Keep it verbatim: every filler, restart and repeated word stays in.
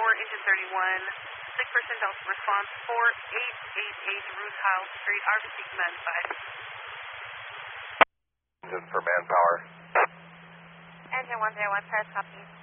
four, engine thirty-one, six percent Delta response, four eight eight eight Ruth House Street, R B C command five. Engine for manpower. Engine one zero one, first copy.